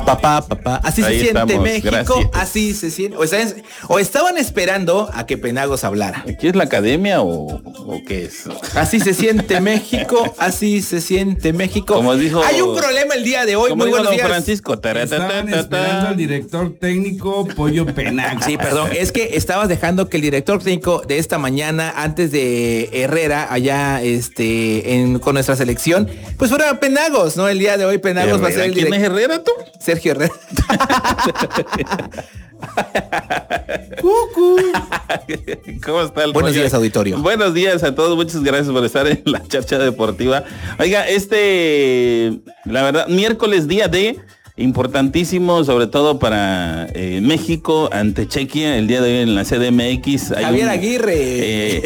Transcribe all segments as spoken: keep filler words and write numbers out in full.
Pa, pa, pa, pa, pa. Así Ahí se siente estamos, México, gracias. Así se siente. O, estaban, o estaban esperando a que Penagos hablara. ¿Aquí es la academia o, o qué es? Así se siente México, así se siente México. Como dijo, hay un problema el día de hoy. Como Muy buenos don días. Francisco. Estaban esperando al director técnico Pollo Penagos. Sí, perdón, es que estabas dejando que el director técnico de esta mañana, antes de Herrera, allá este, en, con nuestra selección, pues fuera Penagos, ¿no? El día de hoy Penagos Herrera. va a ser el director. ¿Quién es Herrera tú? Sergio Herrera. ¿Cómo está el Buenos pollo? días, auditorio. Buenos días a todos, muchas gracias por estar en la Charcha Deportiva. Oiga, este, la verdad, miércoles día de importantísimo, sobre todo para eh, México ante Chequia, el día de hoy en la C D M X. Hay Javier un, Aguirre. Eh,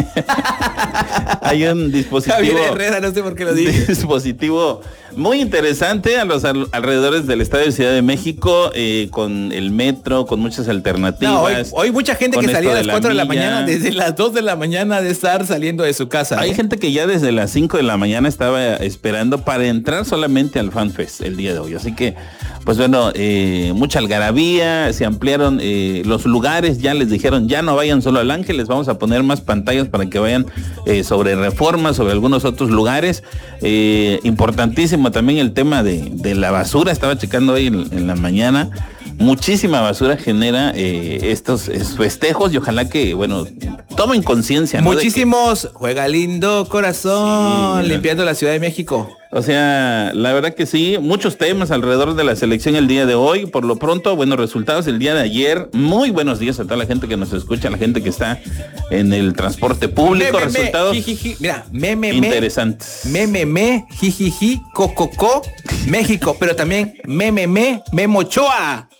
hay un dispositivo. Javier Herrera, no sé por qué lo dije. Dispositivo muy interesante a los al, alrededores del Estadio de Ciudad de México, eh, con el metro, con muchas alternativas. No, hoy, hoy mucha gente que salía a las cuatro de la mañana, desde las dos de la mañana de estar saliendo de su casa. Hay ¿eh? gente que ya desde las cinco de la mañana estaba esperando para entrar solamente al FanFest el día de hoy. Así que, pues bueno, eh, mucha algarabía, se ampliaron eh, los lugares, ya les dijeron, ya no vayan solo al Ángel, les vamos a poner más pantallas para que vayan eh, sobre Reforma, sobre algunos otros lugares. Eh, importantísimo también el tema de, de la basura, estaba checando hoy en, en la mañana. Muchísima basura genera eh, estos eh, festejos y ojalá que, bueno, tomen conciencia, ¿no? Muchísimos, que... juega lindo corazón, sí, limpiando la Ciudad de México. O sea, la verdad que sí, muchos temas alrededor de la selección el día de hoy. Por lo pronto, buenos resultados el día de ayer. Muy buenos días a toda la gente que nos escucha, a la gente que está en el transporte público. Me, me, resultados me, jijiji. Mira, me, me, interesantes. Me, me, me, jijiji, cococo, México. Pero también me, me, me, Memo Ochoa.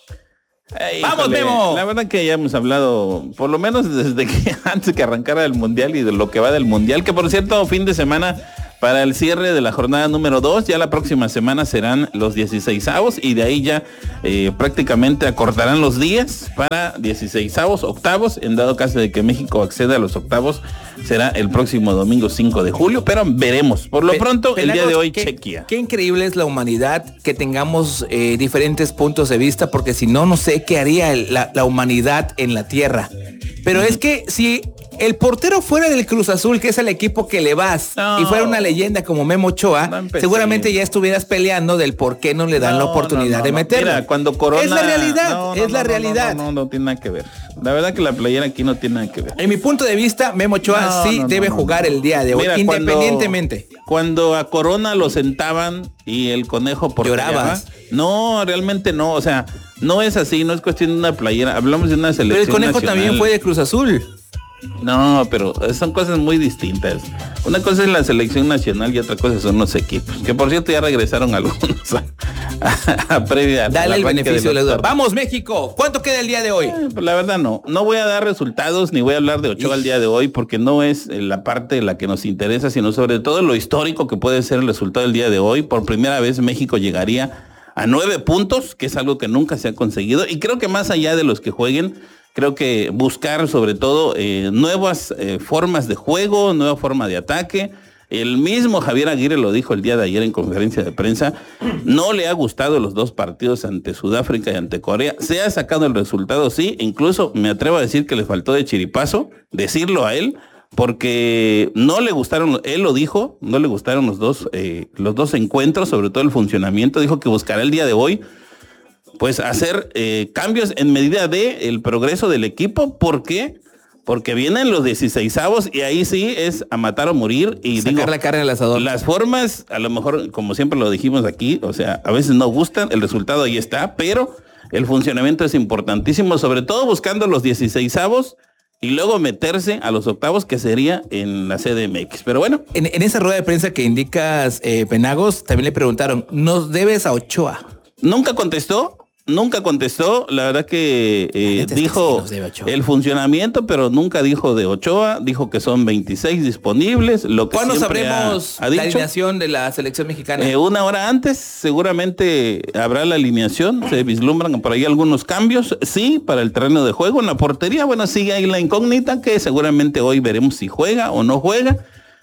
Ay, ¡Vamos, híjole, Memo! La verdad que ya hemos hablado, por lo menos desde que antes que arrancara el Mundial y de lo que va del Mundial, que por cierto, fin de semana para el cierre de la jornada número dos, ya la próxima semana serán los dieciseisavos y de ahí ya eh, prácticamente acortarán los días para dieciseisavos, octavos, en dado caso de que México acceda a los octavos, será el próximo domingo cinco de julio, pero veremos. Por lo Pe pronto, Penagos, el día de hoy, qué, Chequia. Qué increíble es la humanidad, que tengamos eh, diferentes puntos de vista, porque si no, no sé qué haría el, la, la humanidad en la tierra. Pero mm. es que si el portero fuera del Cruz Azul, que es el equipo que le vas, no. y fuera una leyenda como Memo Ochoa, no seguramente ya estuvieras peleando del por qué no le dan no, la oportunidad no, no, de meterlo. Mira, cuando Corona... Es la realidad, es la realidad. No, no, no, no tiene nada que ver. La verdad que la playera aquí no tiene nada que ver. En mi punto de vista, Memo Ochoa sí debe jugar el día de hoy, Mira, independientemente. Cuando, cuando a Corona lo sentaban y el conejo por llorabas. No, realmente no, o sea, no es así, no es cuestión de una playera, hablamos de una selección. Pero el conejo nacional. También fue de Cruz Azul. No, pero son cosas muy distintas. Una cosa es la selección nacional y otra cosa son los equipos. Que por cierto ya regresaron algunos a, a, a previa. Dale el beneficio de la duda. Vamos, México. ¿Cuánto queda el día de hoy? Eh, pues la verdad no. No voy a dar resultados ni voy a hablar de Ochoa el día de hoy porque no es la parte de la que nos interesa, sino sobre todo lo histórico que puede ser el resultado del día de hoy. Por primera vez México llegaría a nueve puntos, que es algo que nunca se ha conseguido. Y creo que más allá de los que jueguen, creo que buscar sobre todo eh, nuevas eh, formas de juego, nueva forma de ataque. El mismo Javier Aguirre lo dijo el día de ayer en conferencia de prensa. No le ha gustado los dos partidos ante Sudáfrica y ante Corea. Se ha sacado el resultado, sí. Incluso me atrevo a decir que le faltó de chiripazo decirlo a él, porque no le gustaron, él lo dijo, no le gustaron los dos, eh, los dos encuentros, sobre todo el funcionamiento. Dijo que buscará el día de hoy pues hacer eh, cambios en medida de el progreso del equipo. ¿Por qué? Porque vienen los dieciseisavos y ahí sí es a matar o morir. Y sacar digo, la carne al asador. Las formas, a lo mejor, como siempre lo dijimos aquí, o sea, a veces no gustan, el resultado ahí está, pero el funcionamiento es importantísimo, sobre todo buscando los dieciseisavos y luego meterse a los octavos, que sería en la C D M X. Pero bueno. En, en esa rueda de prensa que indicas, eh, Penagos, también le preguntaron, ¿nos debes a Ochoa? Nunca contestó. Nunca contestó, la verdad que eh, dijo que sí el funcionamiento, pero nunca dijo de Ochoa, dijo que son veintiséis disponibles. Lo que ¿Cuándo sabremos ha, ha dicho, la alineación de la selección mexicana? Eh, una hora antes seguramente habrá la alineación, se vislumbran por ahí algunos cambios, sí, para el terreno de juego. En la portería, bueno, sigue ahí la incógnita, que seguramente hoy veremos si juega o no juega.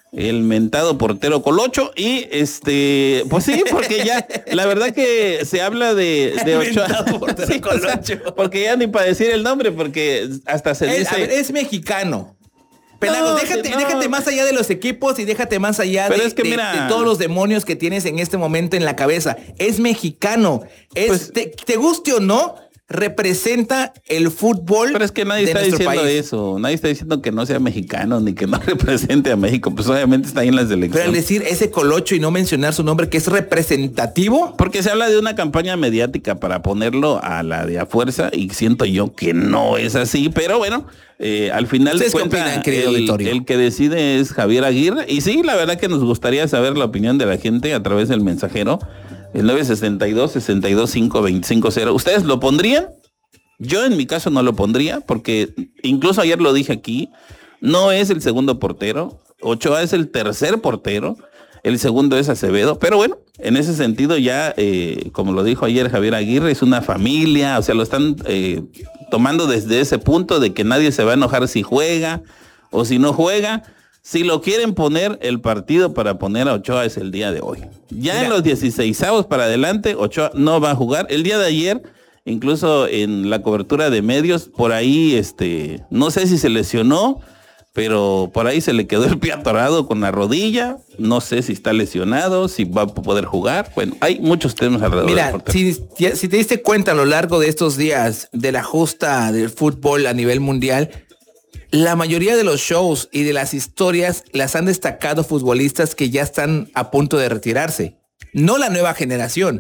el mentado portero Colocho. Y este, pues sí, porque ya, la verdad que se habla de, de Ochoa. Sí, Colocho. O sea, porque ya ni para decir el nombre, porque hasta se es, dice. A ver, es mexicano. Pelagos, no, déjate, no. déjate más allá de los equipos y déjate más allá de, es que de, mira, de todos los demonios que tienes en este momento en la cabeza. Es mexicano. Es, pues, te, te guste o no, representa el fútbol. Pero es que nadie está diciendo país. eso. Nadie está diciendo que no sea mexicano ni que no represente a México. Pues obviamente está ahí en las elecciones. Pero al decir ese Colocho y no mencionar su nombre, que es representativo. Porque se habla de una campaña mediática para ponerlo a la de a fuerza y siento yo que no es así. Pero bueno, eh, al final de cuentas el, el que decide es Javier Aguirre. Y sí, la verdad que nos gustaría saber la opinión de la gente a través del mensajero. El nueve sesenta y dos, sesenta y dos, cinco veinticinco cero. ¿Ustedes lo pondrían? Yo en mi caso no lo pondría porque incluso ayer lo dije aquí, no es el segundo portero, Ochoa es el tercer portero, el segundo es Acevedo, pero bueno, en ese sentido ya, eh, como lo dijo ayer Javier Aguirre, es una familia, o sea, lo están eh, tomando desde ese punto de que nadie se va a enojar si juega o si no juega. Si lo quieren poner, el partido para poner a Ochoa es el día de hoy. Ya Mira. en los dieciseisavos para adelante, Ochoa no va a jugar. El día de ayer, incluso en la cobertura de medios, por ahí, este, no sé si se lesionó, pero por ahí se le quedó el pie atorado con la rodilla. No sé si está lesionado, si va a poder jugar. Bueno, hay muchos temas alrededor. Mira, si, si te diste cuenta a lo largo de estos días de la justa del fútbol a nivel mundial, la mayoría de los shows y de las historias las han destacado futbolistas que ya están a punto de retirarse, no la nueva generación.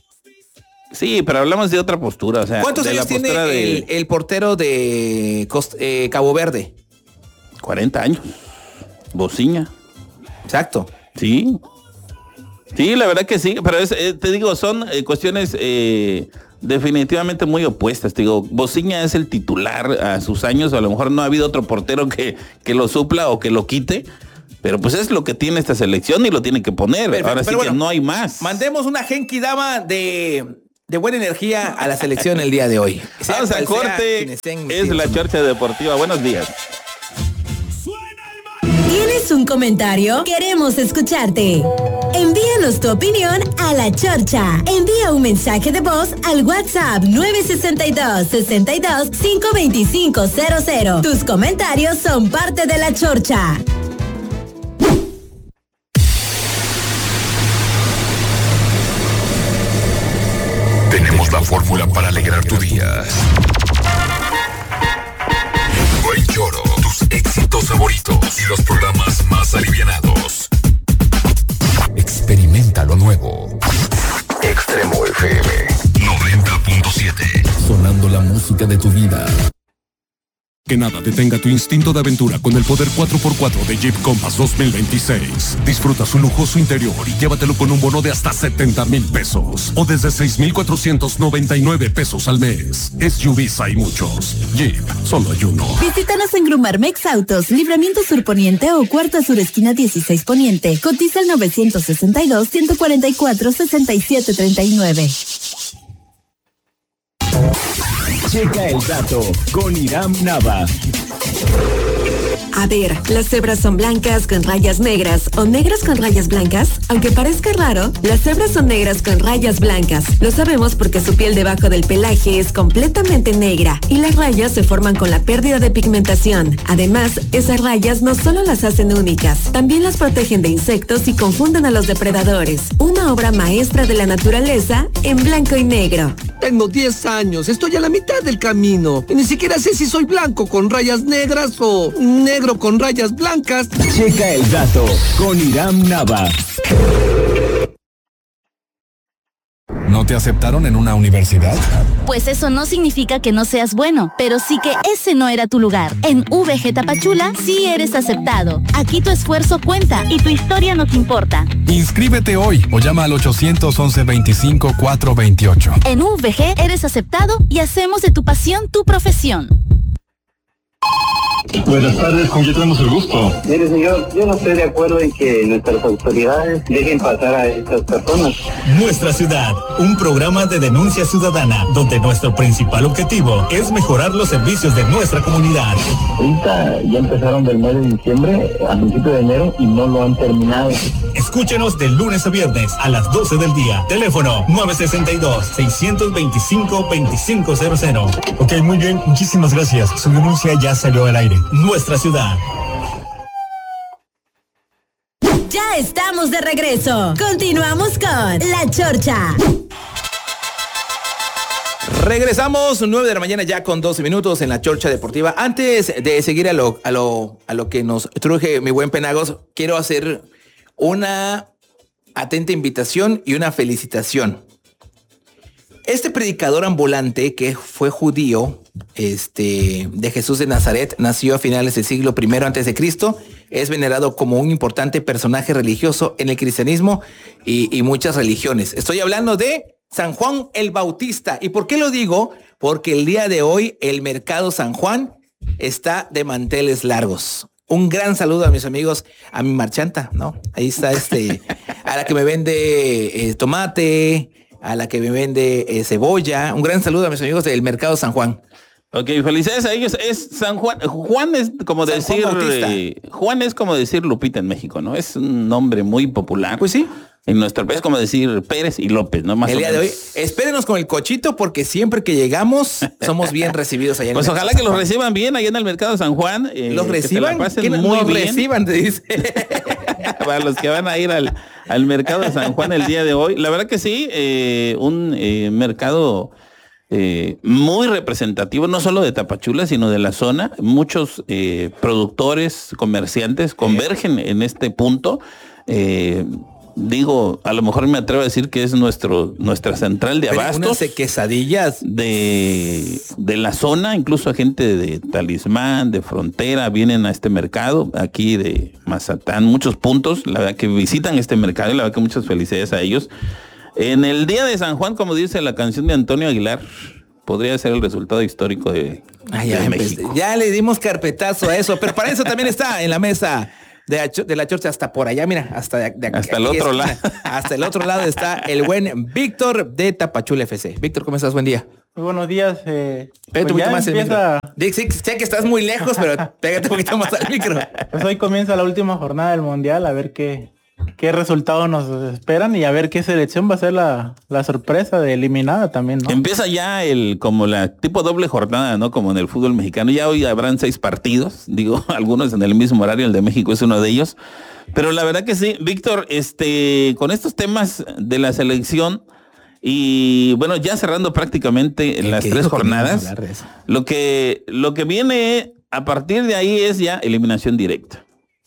Sí, pero hablamos de otra postura. O sea, ¿cuántos de años la tiene de... el, el portero de Cost, eh, Cabo Verde? cuarenta años. Bociña. Exacto. Sí. Sí, la verdad que sí, pero es, eh, te digo, son eh, cuestiones eh, definitivamente muy opuestas. Te digo, Bociña es el titular a sus años, a lo mejor no ha habido otro portero que, que lo supla o que lo quite, pero pues es lo que tiene esta selección y lo tiene que poner. Perfecto, ahora sí bueno, que no hay más. Mandemos una Genki Dama de, de buena energía a la selección el día de hoy. Vamos a corte, es la Chorcha Deportiva. Buenos días. ¿Tienes un comentario? Queremos escucharte. Envíanos tu opinión a La Chorcha. Envía un mensaje de voz al WhatsApp nueve seis dos, seis dos, cinco dos cinco cero cero. Tus comentarios son parte de La Chorcha. Tenemos la fórmula para alegrar tu día. Buen Choro, tus éxitos favoritos y los programas más alivianados. Experimenta lo nuevo. Extremo F M noventa punto siete. Sonando la música de tu vida. Que nada detenga tu instinto de aventura con el poder cuatro por cuatro de Jeep Compass dos mil veintiséis. Disfruta su lujoso interior y llévatelo con un bono de hasta setenta mil pesos o desde seis mil cuatrocientos noventa y nueve pesos al mes. S U Vs hay muchos. Jeep, solo hay uno. Visítanos en Grumarmex Autos, Libramiento Sur Poniente o Cuarta Sur Esquina dieciséis Poniente. Cotiza el nueve seis dos, uno cuatro cuatro, seis siete tres nueve. Checa el dato con Iram Nava. A ver, ¿las cebras son blancas con rayas negras o negras con rayas blancas? Aunque parezca raro, las cebras son negras con rayas blancas. Lo sabemos porque su piel debajo del pelaje es completamente negra y las rayas se forman con la pérdida de pigmentación. Además, esas rayas no solo las hacen únicas, también las protegen de insectos y confunden a los depredadores. Una obra maestra de la naturaleza en blanco y negro. Tengo diez años, estoy a la mitad del camino y ni siquiera sé si soy blanco con rayas negras o negro con rayas blancas. Checa el dato con Iram Nava. ¿No te aceptaron en una universidad? Pues eso no significa que no seas bueno, pero sí que ese no era tu lugar. En V G Tapachula sí eres aceptado. Aquí tu esfuerzo cuenta y tu historia nos importa. Inscríbete hoy o llama al ochocientos once veinticinco cuatrocientos veintiocho. En V G eres aceptado y hacemos de tu pasión tu profesión. Buenas tardes, ¿con quién tenemos el gusto? Mire, señor, yo no estoy de acuerdo en que nuestras autoridades dejen pasar a estas personas. Nuestra Ciudad, un programa de denuncia ciudadana, donde nuestro principal objetivo es mejorar los servicios de nuestra comunidad. Ahorita ya empezaron del mes de diciembre a principio de enero y no lo han terminado. Escúchenos de lunes a viernes a las doce del día. Teléfono nueve seis dos, seis dos cinco, dos cinco cero cero. Ok, muy bien, muchísimas gracias. Su denuncia ya salió al aire. Nuestra Ciudad. Ya estamos de regreso. Continuamos con La Chorcha. Regresamos, nueve de la mañana ya con doce minutos en La Chorcha Deportiva. Antes de seguir a lo, a lo, a lo que nos truje mi buen Penagos, quiero hacer una atenta invitación y una felicitación. Este predicador ambulante que fue judío, este, de Jesús de Nazaret, nació a finales del siglo primero antes de Cristo, es venerado como un importante personaje religioso en el cristianismo y, y muchas religiones. Estoy hablando de San Juan el Bautista. ¿Y por qué lo digo? Porque el día de hoy el mercado San Juan está de manteles largos. Un gran saludo a mis amigos, a mi marchanta, ¿no? Ahí está este, a la que me vende eh, tomate, a la que me vende eh, cebolla. Un gran saludo a mis amigos del mercado San Juan. Ok, felicidades a ellos. Es San Juan. Juan es como San decir Juan, eh, Juan es como decir Lupita en México, ¿no? Es un nombre muy popular. Pues sí. En nuestro país es como decir Pérez y López, ¿no? Más el o día menos. de hoy, espérenos con el cochito porque siempre que llegamos somos bien recibidos allá en pues el ojalá San que los Juan. reciban bien allá en el mercado San Juan. Eh, ¿Los reciban? Que ¿Que muy los bien. reciban, te dice? Para los que van a ir al, al mercado de San Juan el día de hoy. La verdad que sí, eh, un eh, mercado eh, muy representativo, no solo de Tapachula, sino de la zona. Muchos eh, productores, comerciantes convergen en este punto. Eh, Digo, a lo mejor me atrevo a decir que es nuestro nuestra central de abastos. Unas quesadillas de, de la zona, incluso gente de Talismán, de Frontera, vienen a este mercado, aquí de Mazatán, muchos puntos, la verdad que visitan este mercado y la verdad que muchas felicidades a ellos. En el día de San Juan, como dice la canción de Antonio Aguilar, podría ser el resultado histórico de, Ay, ya, de México. Ya le dimos carpetazo a eso, pero para eso también está en la mesa de la, de la Chorcha hasta por allá, mira, hasta de, de hasta el otro lado. Hasta el otro lado está el buen Víctor de Tapachula F C. Víctor, ¿cómo estás? Buen día. Muy buenos días. Eh, Pégate pues un poquito más empieza... el micro. Sí, sé que estás muy lejos, pero pégate un poquito más al micro. Pues hoy comienza la última jornada del Mundial, a ver qué, qué resultados nos esperan y a ver qué selección va a ser la, la sorpresa de eliminada también, ¿no? Empieza ya el como la tipo doble jornada, ¿no? Como en el fútbol mexicano. Ya hoy habrán seis partidos, digo, algunos en el mismo horario, el de México es uno de ellos. Pero la verdad que sí, Víctor, este, con estos temas de la selección y bueno, ya cerrando prácticamente las tres jornadas, lo que, lo que viene a partir de ahí es ya eliminación directa.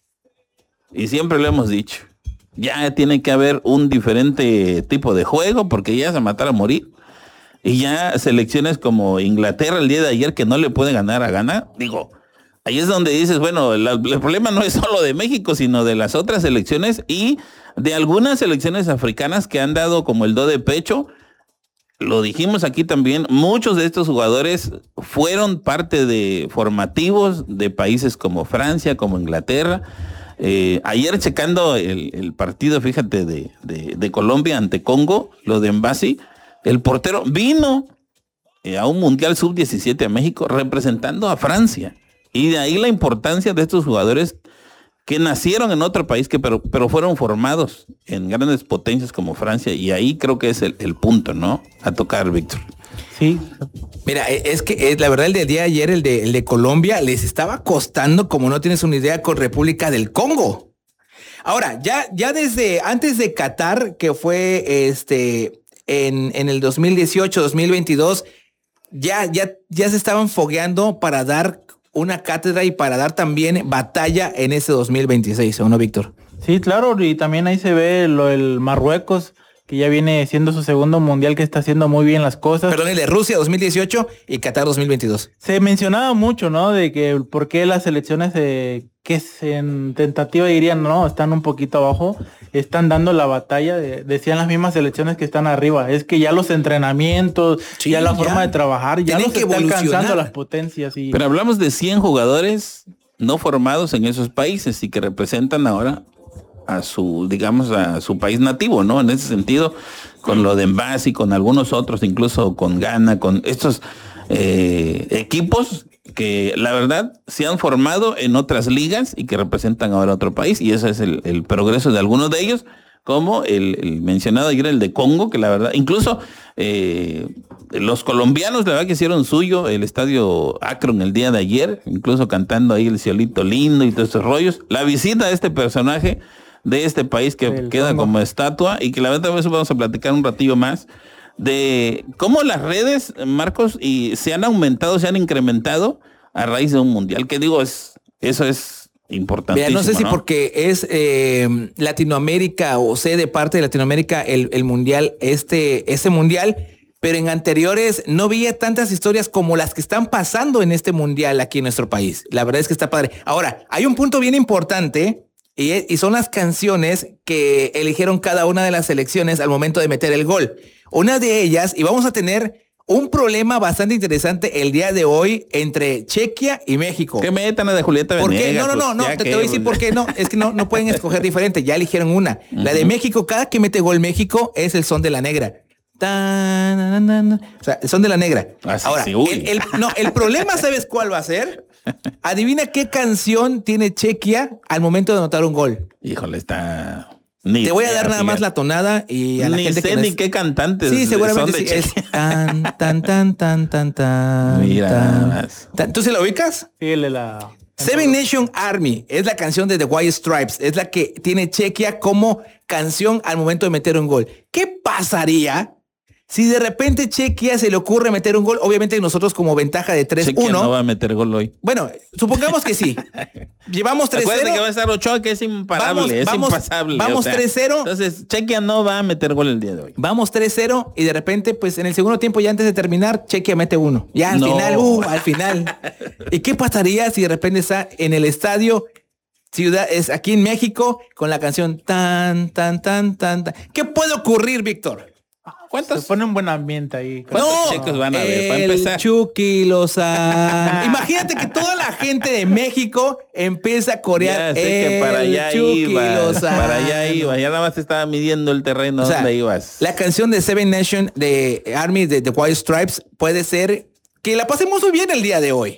Y siempre lo hemos dicho, ya tiene que haber un diferente tipo de juego porque ya es a matar a morir. Y ya selecciones como Inglaterra el día de ayer que no le puede ganar a Ghana, digo, ahí es donde dices, bueno, la, el problema no es solo de México, sino de las otras selecciones y de algunas selecciones africanas que han dado como el do de pecho. Lo dijimos aquí también, muchos de estos jugadores fueron parte de formativos de países como Francia, como Inglaterra. Eh, ayer checando el, el partido, fíjate, de, de, de Colombia ante Congo, lo de Mbassi, el portero vino eh, a un Mundial sub diecisiete a México representando a Francia. Y de ahí la importancia de estos jugadores que nacieron en otro país, que pero, pero fueron formados en grandes potencias como Francia. Y ahí creo que es el, el punto, ¿no? A tocar, Víctor. Sí. Mira, es que es, la verdad el de día de ayer, el de, el de Colombia, les estaba costando, como no tienes una idea, con República del Congo. Ahora, ya, ya desde antes de Qatar, que fue este en, en el dos mil dieciocho, dos mil veintidós, ya, ya, ya se estaban fogueando para dar una cátedra y para dar también batalla en ese dos mil veintiséis, ¿o no, Víctor? Sí, claro, y también ahí se ve lo del Marruecos, que ya viene siendo su segundo mundial, que está haciendo muy bien las cosas. Perdón, el de Rusia dos mil dieciocho y Qatar dos mil veintidós. Se mencionaba mucho, ¿no? De que por qué las selecciones eh, que en tentativa dirían, no, están un poquito abajo, están dando la batalla, de, decían las mismas selecciones que están arriba, es que ya los entrenamientos, sí, ya la ya. forma de trabajar, ya los está alcanzando las potencias. Y... Pero hablamos de cien jugadores no formados en esos países y que representan ahora a su, digamos, a su país nativo, ¿no? En ese sentido, con lo de Mbasi, con algunos otros, incluso con Ghana, con estos eh, equipos que la verdad se han formado en otras ligas y que representan ahora a otro país, y ese es el, el progreso de algunos de ellos, como el, el mencionado ayer, el de Congo, que la verdad, incluso eh, los colombianos, la verdad que hicieron suyo el estadio Akron el día de ayer, incluso cantando ahí el cielito lindo y todos esos rollos. La visita de este personaje de este país que el queda Congo como estatua, y que la verdad eso vamos a platicar un ratillo más, de cómo las redes, Marcos, y se han aumentado, se han incrementado a raíz de un mundial, que digo, es eso es importantísimo. Mira, no sé si ¿no? porque es eh, Latinoamérica o sé de parte de Latinoamérica el, el mundial, este, ese mundial, pero en anteriores no veía tantas historias como las que están pasando en este mundial aquí en nuestro país. La verdad es que está padre. Ahora, hay un punto bien importante y, y son las canciones que eligieron cada una de las selecciones al momento de meter el gol. Una de ellas, y vamos a tener un problema bastante interesante el día de hoy entre Chequia y México. Que metan a de Julieta ¿Por Venegas? qué? No, no, no, pues, no, te, que, te voy a decir pues. por qué no. Es que no, no pueden escoger diferente, ya eligieron una. Uh-huh. La de México, cada que mete gol México es el son de la negra. Tan, tan, tan, tan. O sea, el son de la negra. Así Ahora, sí, el, el, no, el problema, ¿sabes cuál va a ser? Adivina qué canción tiene Chequia al momento de anotar un gol. Híjole, está... Ni te voy a dar nada más la tonada y a la ni gente sé que ni nos... qué cantantes. Sí, seguramente sí. Es tan, tan, tan, tan, tan, tan. Mira, tan, tan. ¿Tú se la ubicas? Sí, el de la... Seven Nation Army es la canción de The White Stripes. Es la que tiene Chequia como canción al momento de meter un gol. ¿Qué pasaría si de repente Chequia se le ocurre meter un gol? Obviamente nosotros como ventaja de tres uno. Chequia no va a meter gol hoy. Bueno, supongamos que sí. Llevamos tres cero. Acuérdate que va a estar Ochoa, que es imparable, vamos, es vamos, impasable. Vamos o sea, tres cero. Entonces, Chequia no va a meter gol el día de hoy. Vamos tres cero y de repente, pues en el segundo tiempo, ya antes de terminar, Chequia mete uno. Ya al no. final, uh, al final. ¿Y qué pasaría si de repente está en el estadio Ciudad, es aquí en México, con la canción tan, tan, tan, tan, tan? ¿Qué puede ocurrir, Víctor? ¿Cuántos? Se pone un buen ambiente ahí. ¿Cuántos no, chicos van a ver? Para el empezar. Chucky Lozano. Imagínate que toda la gente de México empieza a corear. Ya sé que para allá Chucky ibas. Lozano. Para allá ibas. Ya nada más te estaba midiendo el terreno, o sea, donde ibas. La canción de Seven Nation de Army de The White Stripes puede ser que la pasemos muy bien el día de hoy.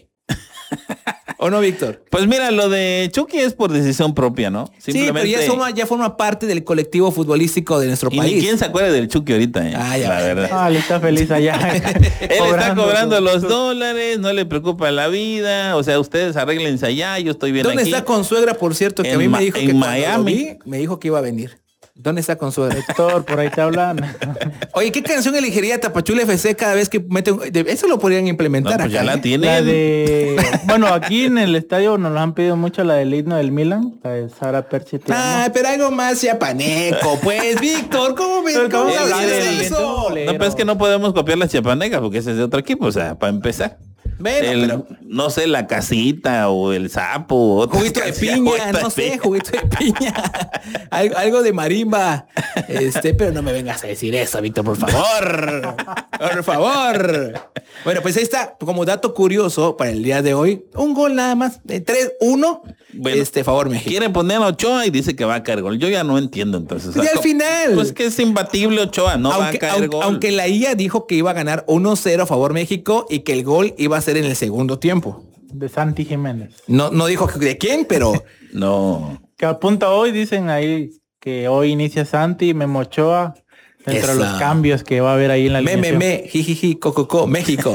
¿O no, Víctor? Pues mira, lo de Chucky es por decisión propia, ¿no? Simplemente... Sí, pero ya forma, ya forma parte del colectivo futbolístico de nuestro y país. ¿Y quién se acuerda del Chucky ahorita? Eh? Ah, ya la ve. verdad. Ah, le está feliz allá. Él está cobrando los dólares, no le preocupa la vida. O sea, ustedes arréglense allá, yo estoy bien ¿Dónde aquí. ¿Dónde está Consuegra, por cierto? Que en a mí me dijo en que Miami. Vi, me dijo que iba a venir. ¿Dónde está Consuegra? Héctor, por ahí te hablan. Oye, ¿qué canción elegiría Tapachula F C cada vez que mete un... Eso lo podrían implementar no, pues acá. Ya la tienen. La de... Bueno, aquí en el estadio nos lo han pedido mucho, la del himno del Milan, la de Sara Perci. Ah, pero algo más chiapaneco, pues, Víctor, ¿cómo me ¿Cómo dices eso? No, pero es que no podemos copiar las chiapanecas porque ese es de otro equipo, o sea, para empezar. Bueno, el, pero... no sé, la casita o el sapo. O juguito de piña, no sé, piña. juguito de piña. algo, algo de marimba. Este, pero no me vengas a decir eso, Víctor, por favor. Por favor. Bueno, pues ahí está, como dato curioso para el día de hoy, un gol nada más, de tres uno. Bueno, este, favor, México. Quiere poner a Ochoa y dice que va a caer gol. Yo ya no entiendo entonces. Y o sea, al final. Pues que es imbatible Ochoa, no aunque, va a caer aunque, gol. Aunque la I A dijo que iba a ganar uno cero a favor México y que el gol iba a ser en el segundo tiempo. De Santi Jiménez. No, no dijo de quién, pero... no. Que apunta hoy, dicen ahí que hoy inicia Santi, Memo Ochoa, dentro de los cambios que va a haber ahí en la alineación. Me, me, me, jijiji, cococo, México.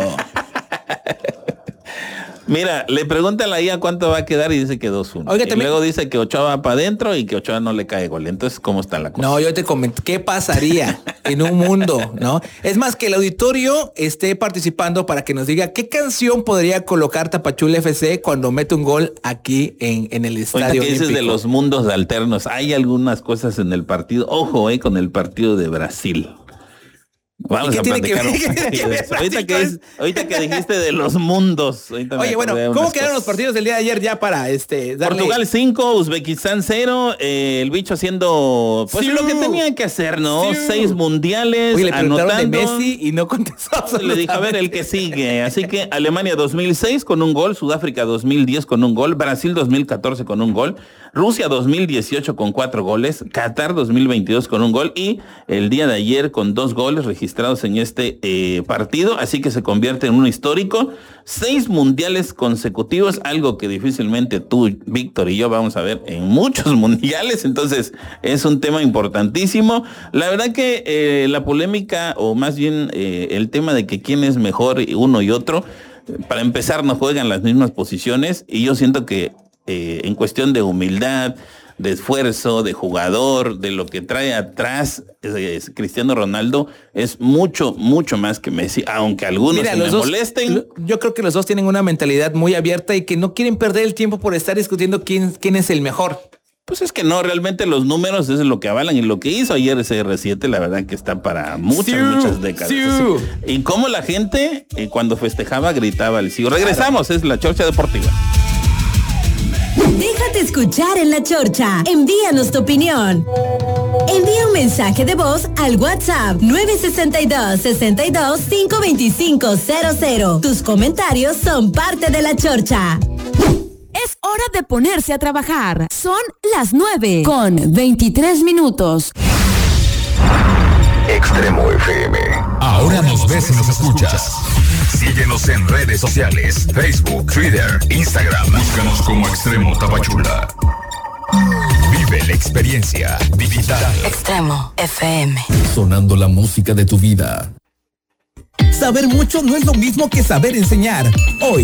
Mira, le pregunta a la I A cuánto va a quedar y dice que dos uno. Oiga, y también... luego dice que Ochoa va para adentro y que Ochoa no le cae gol. Entonces, ¿cómo está la cosa? No, yo te comento, ¿qué pasaría en un mundo, no? Es más, que el auditorio esté participando para que nos diga qué canción podría colocar Tapachula F C cuando mete un gol aquí en, en el estadio Oiga, ¿qué olímpico? dices de los mundos alternos? Hay algunas cosas en el partido. Ojo, eh, con el partido de Brasil. Vamos a platicar. Ahorita que, es, ahorita que dijiste de los mundos. Oye, bueno, ¿cómo quedaron los partidos del día de ayer ya para este darle... Portugal cinco, Uzbekistán cero, eh, el bicho haciendo pues sí, lo que tenía que hacer, ¿no? Sí. Seis mundiales. Oye, le anotando. De Messi y no contestó. Le dije, a ver, el que sigue. Así que Alemania dos mil seis con un gol, Sudáfrica dos mil diez con un gol, Brasil dos mil catorce con un gol, Rusia dos mil dieciocho con cuatro goles, Qatar dos mil veintidós con un gol y el día de ayer con dos goles registrados en este eh, partido, así que se convierte en un histórico. Seis mundiales consecutivos, algo que difícilmente tú, Víctor y yo vamos a ver en muchos mundiales, entonces es un tema importantísimo. La verdad que eh, la polémica, o más bien eh, el tema de que quién es mejor uno y otro, para empezar no juegan las mismas posiciones y yo siento que eh, en cuestión de humildad, de esfuerzo, de jugador, de lo que trae atrás eh, Cristiano Ronaldo, es mucho, mucho más que Messi, aunque algunos Mira, se los me dos, molesten. Yo creo que los dos tienen una mentalidad muy abierta y que no quieren perder el tiempo por estar discutiendo quién, quién es el mejor. Pues es que no, realmente los números es lo que avalan y lo que hizo ayer C R siete, la verdad que está para muchas, sí, muchas décadas. Sí. Y cómo la gente eh, cuando festejaba gritaba el sí. Regresamos, es la Chorcha Deportiva. Déjate escuchar en La Chorcha. Envíanos tu opinión. Envía un mensaje de voz al WhatsApp nueve seis dos, seis dos, cinco dos cinco cero cero. Tus comentarios son parte de La Chorcha. Es hora de ponerse a trabajar. Son las nueve con veintitrés minutos. Extremo F M. Ahora nos ves y nos escuchas. Síguenos en redes sociales, Facebook, Twitter, Instagram. Búscanos como Extremo Tapachula. Vive la experiencia digital. Extremo F M. Sonando la música de tu vida. Saber mucho no es lo mismo que saber enseñar. Hoy